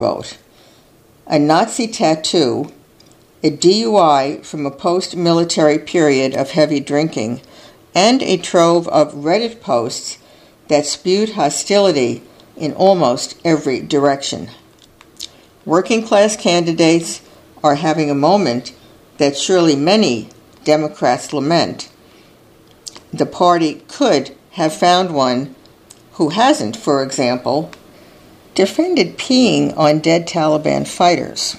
vote. A Nazi tattoo, a DUI from a post-military period of heavy drinking, and a trove of Reddit posts that spewed hostility in almost every direction. Working-class candidates are having a moment that surely many Democrats lament. The party could have found one who hasn't, for example, defended peeing on dead Taliban fighters.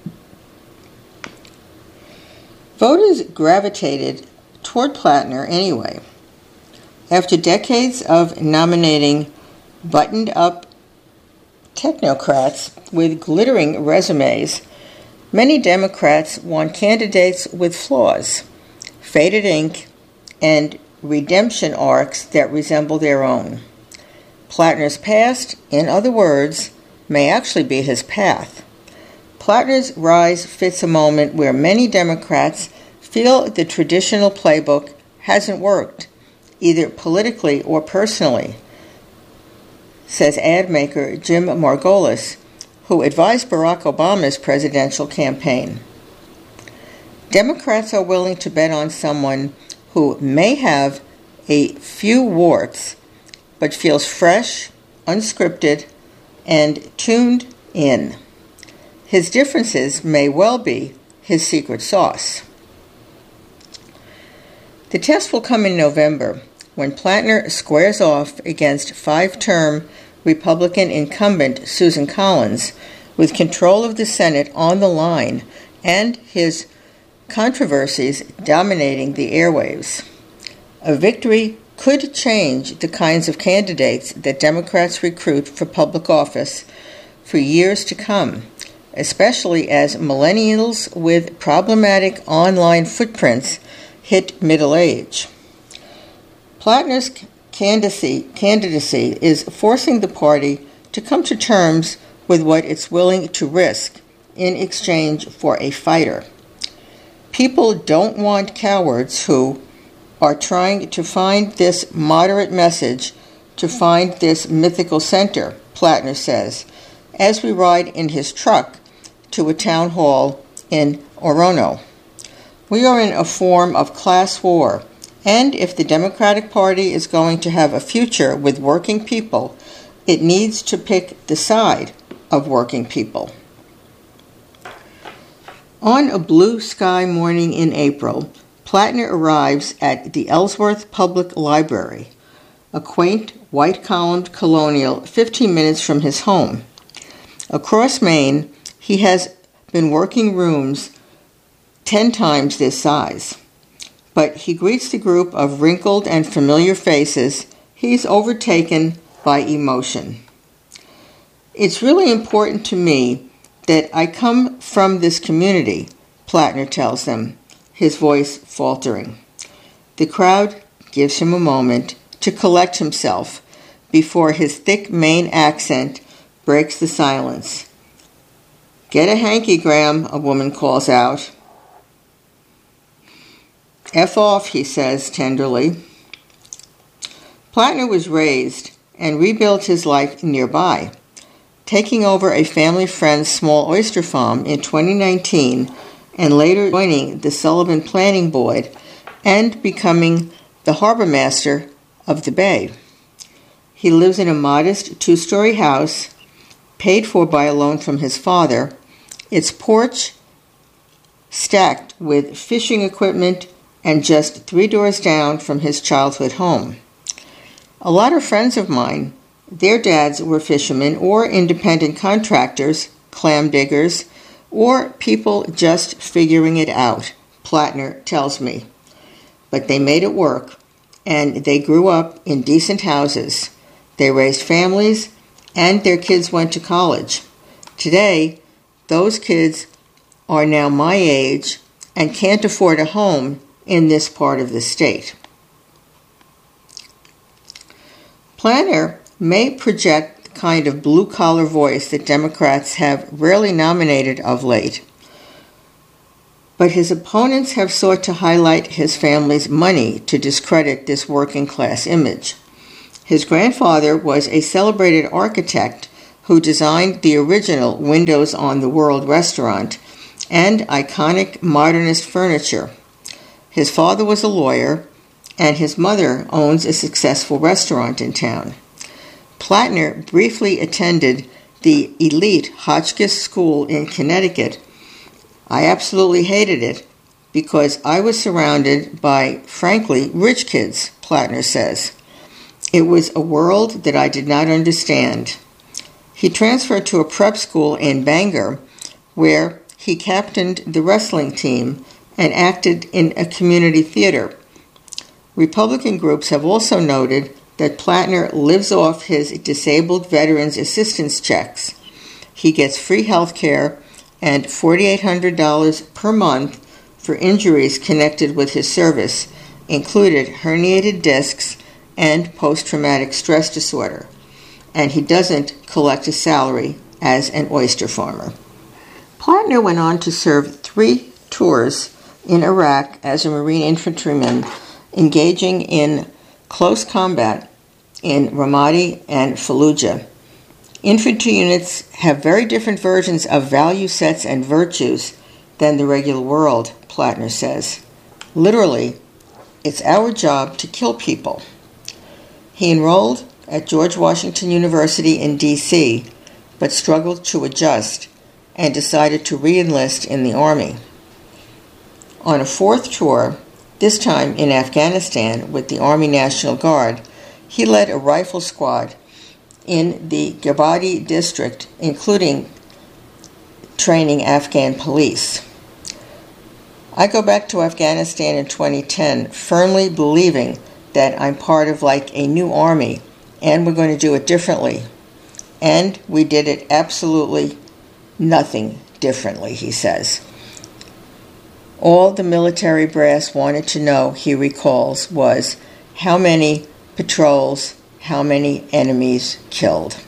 Voters gravitated toward Plattner anyway. After decades of nominating buttoned-up technocrats with glittering resumes, many Democrats want candidates with flaws, faded ink, and redemption arcs that resemble their own. Plattner's past, in other words, may actually be his path. Plattner's rise fits a moment where many Democrats feel the traditional playbook hasn't worked, either politically or personally, says ad maker Jim Margolis, who advised Barack Obama's presidential campaign. Democrats are willing to bet on someone who may have a few warts, but feels fresh, unscripted, and tuned in. His differences may well be his secret sauce. The test will come in November, when Plattner squares off against five-term Republican incumbent Susan Collins, with control of the Senate on the line and his controversies dominating the airwaves. A victory could change the kinds of candidates that Democrats recruit for public office for years to come, especially as millennials with problematic online footprints hit middle age. Plattner's candidacy is forcing the party to come to terms with what it's willing to risk in exchange for a fighter. People don't want cowards who are trying to find this moderate message, to find this mythical center, Plattner says, as we ride in his truck to a town hall in Orono. We are in a form of class war, and if the Democratic Party is going to have a future with working people, it needs to pick the side of working people. On a blue sky morning in April, Plattner arrives at the Ellsworth Public Library, a quaint, white-columned colonial 15 minutes from his home. Across Maine, he has been working rooms 10 times this size. But he greets the group of wrinkled and familiar faces. He's overtaken by emotion. It's really important to me that I come from this community, Plattner tells them, his voice faltering. The crowd gives him a moment to collect himself before his thick Maine accent breaks the silence. "Get a hanky, Graham," a woman calls out. "F off," he says tenderly. Plattner was raised and rebuilt his life nearby, taking over a family friend's small oyster farm in 2019 and later joining the Sullivan Planning Board and becoming the harbor master of the Bay. He lives in a modest two-story house paid for by a loan from his father, its porch stacked with fishing equipment and just 3 doors down from his childhood home. A lot of friends of mine, their dads were fishermen or independent contractors, clam diggers, or people just figuring it out, Plattner tells me. But they made it work, and they grew up in decent houses. They raised families, and their kids went to college. Today, those kids are now my age and can't afford a home in this part of the state. Plattner may project the kind of blue-collar voice that Democrats have rarely nominated of late, but his opponents have sought to highlight his family's money to discredit this working-class image. His grandfather was a celebrated architect who designed the original Windows on the World restaurant and iconic modernist furniture. His father was a lawyer, and his mother owns a successful restaurant in town. Plattner briefly attended the elite Hotchkiss School in Connecticut. I absolutely hated it because I was surrounded by, frankly, rich kids, Plattner says. It was a world that I did not understand. He transferred to a prep school in Bangor, where he captained the wrestling team and acted in a community theater. Republican groups have also noted that Plattner lives off his disabled veterans assistance checks. He gets free health care and $4,800 per month for injuries connected with his service, included herniated discs and post-traumatic stress disorder. And he doesn't collect a salary as an oyster farmer. Plattner went on to serve 3 tours in Iraq as a Marine infantryman, engaging in close combat in Ramadi and Fallujah. Infantry units have very different versions of value sets and virtues than the regular world, Plattner says. Literally, it's our job to kill people. He enrolled at George Washington University in D.C., but struggled to adjust and decided to re-enlist in the Army. On a 4th tour, this time in Afghanistan with the Army National Guard, he led a rifle squad in the Gabadi district, including training Afghan police. I go back to Afghanistan in 2010 firmly believing that I'm part of like a new army and we're going to do it differently. And we did it absolutely nothing differently, he says. All the military brass wanted to know, he recalls, was how many patrols, how many enemies killed.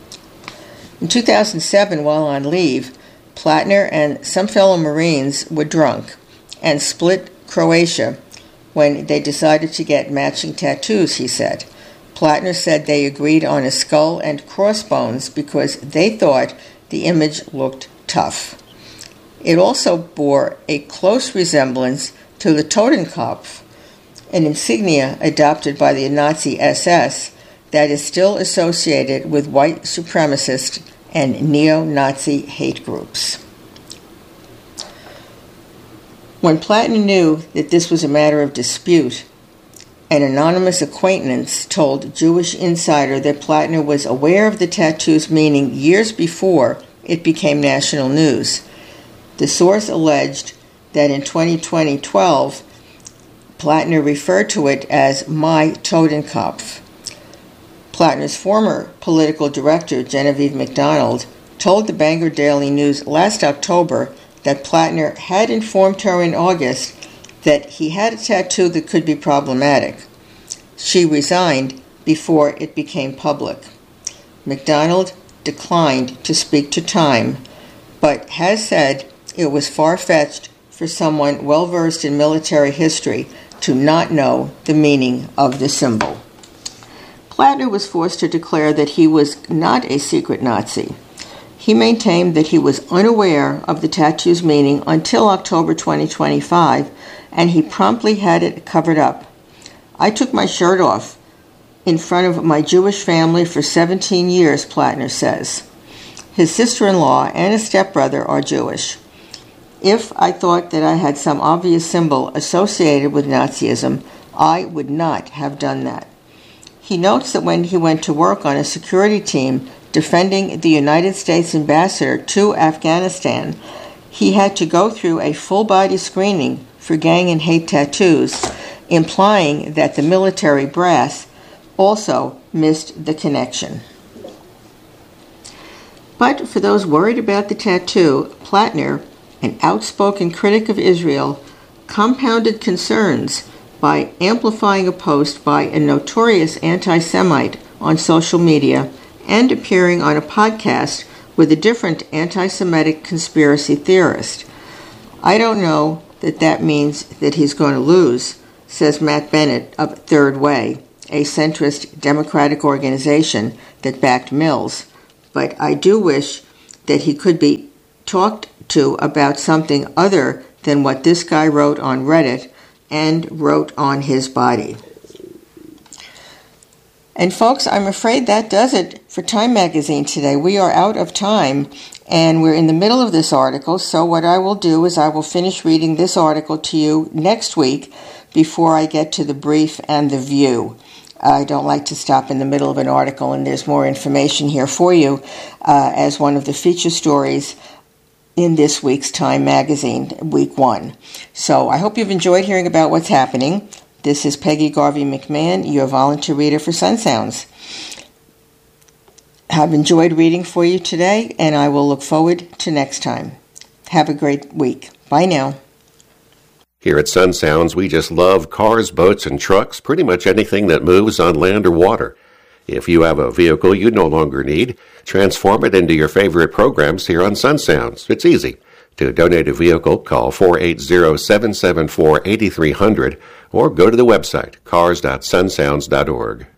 In 2007, while on leave, Plattner and some fellow Marines were drunk and split Croatia when they decided to get matching tattoos, he said. Plattner said they agreed on a skull and crossbones because they thought the image looked tough. It also bore a close resemblance to the Totenkopf, an insignia adopted by the Nazi SS that is still associated with white supremacist and neo-Nazi hate groups. When Plattner knew that this was a matter of dispute, an anonymous acquaintance told Jewish Insider that Plattner was aware of the tattoo's meaning years before it became national news. The source alleged that in 2012, Plattner referred to it as my Totenkopf. Plattner's former political director, Genevieve MacDonald, told the Bangor Daily News last October that Plattner had informed her in August that he had a tattoo that could be problematic. She resigned before it became public. MacDonald declined to speak to Time, but has said it was far-fetched for someone well-versed in military history to not know the meaning of the symbol. Plattner was forced to declare that he was not a secret Nazi. He maintained that he was unaware of the tattoo's meaning until October 2025, and he promptly had it covered up. I took my shirt off in front of my Jewish family for 17 years, Plattner says. His sister-in-law and his stepbrother are Jewish. If I thought that I had some obvious symbol associated with Nazism, I would not have done that. He notes that when he went to work on a security team defending the United States ambassador to Afghanistan, he had to go through a full-body screening for gang and hate tattoos, implying that the military brass also missed the connection. But for those worried about the tattoo, Plattner, an outspoken critic of Israel, compounded concerns by amplifying a post by a notorious anti-Semite on social media and appearing on a podcast with a different anti-Semitic conspiracy theorist. I don't know that means that he's going to lose, says Matt Bennett of Third Way, a centrist Democratic organization that backed Mills, but I do wish that he could be talked to about something other than what this guy wrote on Reddit and wrote on his body. And folks, I'm afraid that does it for Time Magazine today. We are out of time, and we're in the middle of this article, so what I will do is I will finish reading this article to you next week before I get to the brief and the view. I don't like to stop in the middle of an article, and there's more information here for you as one of the feature stories in this week's Time Magazine, Week 1. So I hope you've enjoyed hearing about what's happening. This is Peggy Garvey McMahon, your volunteer reader for Sun Sounds. I've enjoyed reading for you today, and I will look forward to next time. Have a great week. Bye now. Here at Sun Sounds, we just love cars, boats, and trucks, pretty much anything that moves on land or water. If you have a vehicle you no longer need, transform it into your favorite programs here on Sun Sounds. It's easy. To donate a vehicle, call 480-774-8300 or go to the website cars.sunsounds.org.